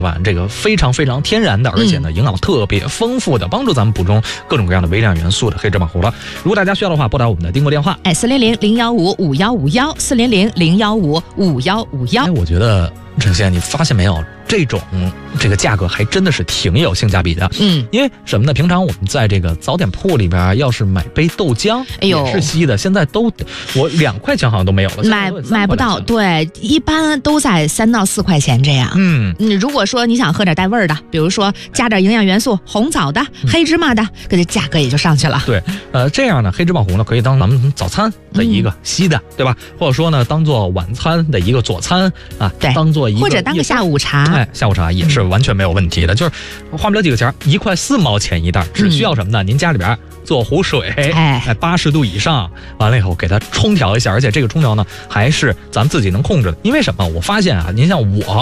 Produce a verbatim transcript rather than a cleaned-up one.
碗这个非常非常天然的，而且呢营养特别丰富的，帮助咱们补充各种各样的微量元素的黑芝麻糊了。如果大家需要的话，拨打我们的订购电话， 哎，四零零零幺五五幺五幺，四零零零幺五五幺五幺。 哎，我觉得陈先生，你发现没有，这种这个价格还真的是挺有性价比的。 嗯， 因为什么呢？平常我们在这个早点铺里边，要是买杯豆浆， 哎呦， 也是稀的，现在都我两块钱好像都没有了， 买买不到。对，一般都在三到四块钱这样。 嗯， 你如果说你想喝点带味儿的，比如说加点营养元素，红枣的、黑芝麻的，这个价格也就上去了。 对，呃，这样呢，黑芝麻糊呢可以当咱们早餐的一个稀的，嗯、对吧？或者说呢，当做晚餐的一个佐餐啊， 对， 当做一个或者当个下午茶， 哎，下午茶也是完全没有问题的，嗯、就是花不了几个钱，一块四毛钱一袋，只需要什么呢？嗯、您家里边做壶水，哎，八十度以上，完了以后给它冲调一下，而且这个冲调呢还是咱们自己能控制的。因为什么？我发现啊，您像我。